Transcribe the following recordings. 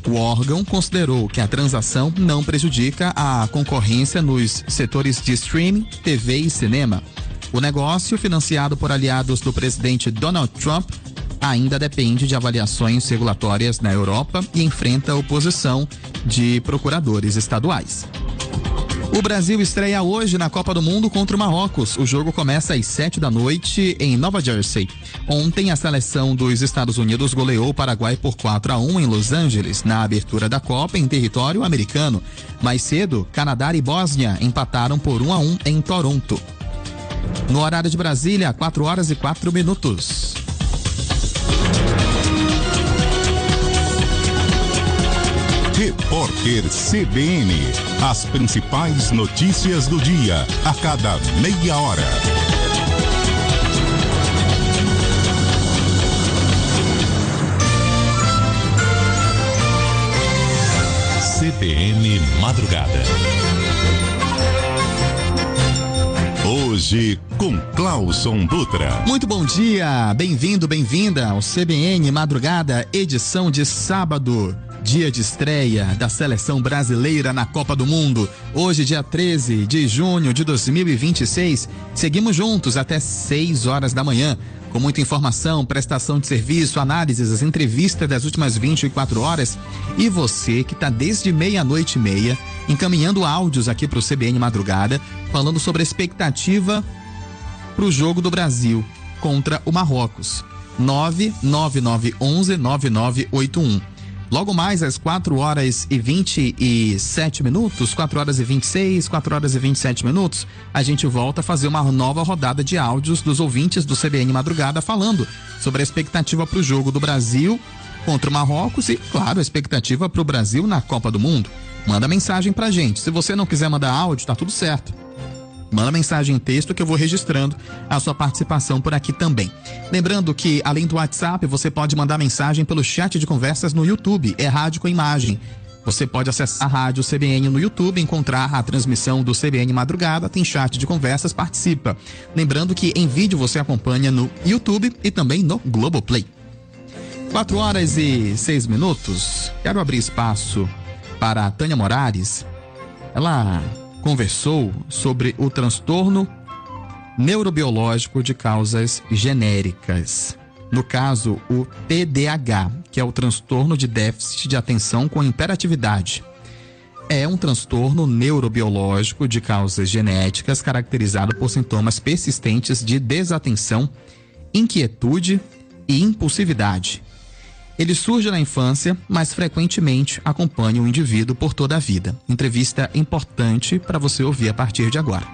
O órgão considerou que a transação não prejudica a concorrência nos setores de streaming, TV e cinema. O negócio, financiado por aliados do presidente Donald Trump, ainda depende de avaliações regulatórias na Europa e enfrenta a oposição de procuradores estaduais. O Brasil estreia hoje na Copa do Mundo contra o Marrocos. O jogo começa às 7h em Nova Jersey. Ontem, a seleção dos Estados Unidos goleou o Paraguai por 4-1 em Los Angeles, na abertura da Copa em território americano. Mais cedo, Canadá e Bósnia empataram por 1-1 em Toronto. No horário de Brasília, 4h04. Repórter CBN. As principais notícias do dia, a cada meia hora. CBN Madrugada. Hoje com Clauson Dutra. Muito bom dia, bem-vindo, bem-vinda ao CBN Madrugada, edição de sábado. Dia de estreia da seleção brasileira na Copa do Mundo. Hoje, dia 13 de junho de 2026. Seguimos juntos até 6 horas da manhã. Com muita informação, prestação de serviço, análises, as entrevistas das últimas 24 horas. E você que está desde 00:30 encaminhando áudios aqui para o CBN Madrugada, falando sobre a expectativa para o jogo do Brasil contra o Marrocos. 99911-9981. Logo mais às 4h27, 4h26, 4h27, a gente volta a fazer uma nova rodada de áudios dos ouvintes do CBN Madrugada falando sobre a expectativa para o jogo do Brasil contra o Marrocos e, claro, a expectativa para o Brasil na Copa do Mundo. Manda mensagem pra gente. Se você não quiser mandar áudio, tá tudo certo. Manda mensagem em texto que eu vou registrando a sua participação por aqui também. Lembrando que, além do WhatsApp, você pode mandar mensagem pelo chat de conversas no YouTube, é rádio com imagem. Você pode acessar a Rádio CBN no YouTube, encontrar a transmissão do CBN Madrugada, tem chat de conversas, participa. Lembrando que em vídeo você acompanha no YouTube e também no Globoplay. 4h06. Quero abrir espaço para a Tânia Moraes. Ela conversou sobre o transtorno neurobiológico de causas genéricas. No caso, o TDAH, que é o transtorno de déficit de atenção com hiperatividade. É um transtorno neurobiológico de causas genéticas caracterizado por sintomas persistentes de desatenção, inquietude e impulsividade. Ele surge na infância, mas frequentemente acompanha o indivíduo por toda a vida. Entrevista importante para você ouvir a partir de agora.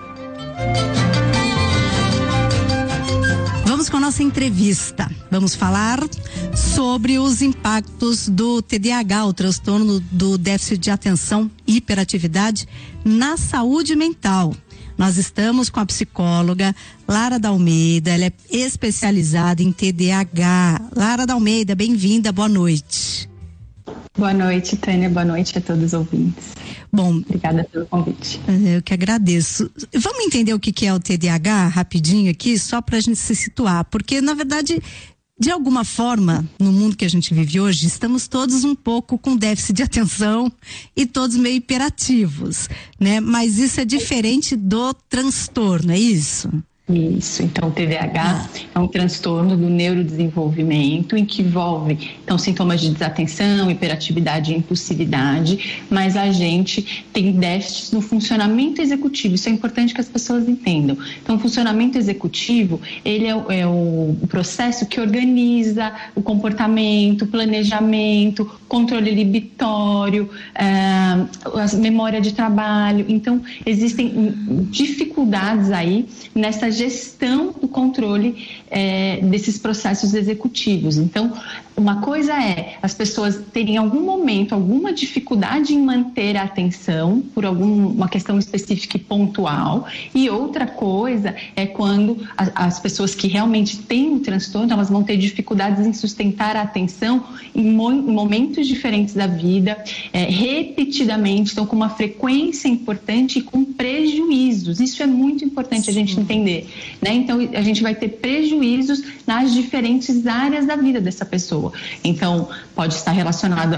Vamos com a nossa entrevista. Vamos falar sobre os impactos do TDAH, o transtorno do déficit de atenção e hiperatividade, na saúde mental. Nós estamos com a psicóloga Lara Dalmeida, ela é especializada em TDAH. Lara Dalmeida, bem-vinda, boa noite. Boa noite, Tânia, boa noite a todos os ouvintes. Bom, obrigada pelo convite. Eu que agradeço. Vamos entender o que é o TDAH rapidinho aqui, só para a gente se situar, porque na verdade, de alguma forma, no mundo que a gente vive hoje, estamos todos um pouco com déficit de atenção e todos meio hiperativos, né? Mas isso é diferente do transtorno, é isso? Isso, então o TDAH é um transtorno do neurodesenvolvimento em que envolve então sintomas de desatenção, hiperatividade e impulsividade, mas a gente tem déficits no funcionamento executivo. Isso é importante que as pessoas entendam. Então o funcionamento executivo, ele é o processo que organiza o comportamento, o planejamento, controle libitório, a memória de trabalho. Então existem dificuldades aí nessa gestão do controle desses processos executivos. Então, uma coisa é as pessoas terem em algum momento alguma dificuldade em manter a atenção por alguma questão específica e pontual, e outra coisa é quando as pessoas que realmente têm o transtorno, elas vão ter dificuldades em sustentar a atenção em momentos diferentes da vida, repetidamente, então com uma frequência importante e com prejuízos. Isso é muito importante a gente entender, né? Então a gente vai ter prejuízos nas diferentes áreas da vida dessa pessoa. Então pode estar relacionado